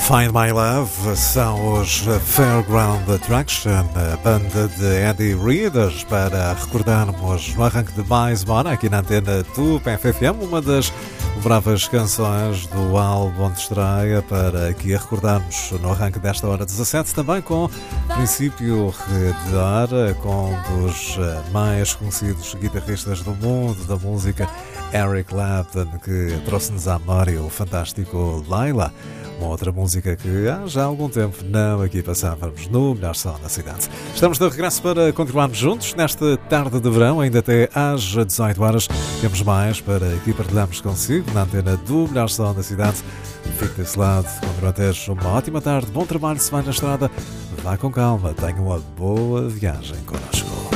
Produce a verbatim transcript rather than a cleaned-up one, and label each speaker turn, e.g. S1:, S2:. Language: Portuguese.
S1: Find My Love são os Fairground Attraction, a banda de Eddie Readers, para recordarmos no arranque de mais uma hora aqui na antena do P F F M, uma das bravas canções do álbum de estreia, para aqui a recordarmos no arranque desta hora dezassete, também com princípio de hora, com um dos mais conhecidos guitarristas do mundo da música, Eric Clapton, que trouxe-nos à memória o fantástico Layla, uma outra música que há já algum tempo não aqui passávamos no melhor som da cidade. Estamos de regresso para continuarmos juntos nesta tarde de verão, ainda até às dezoito horas. Temos mais para aqui partilharmos consigo na antena do melhor som da cidade. Fique desse lado, continua a ter uma ótima tarde, bom trabalho se vai na estrada, vá com calma, tenha uma boa viagem connosco.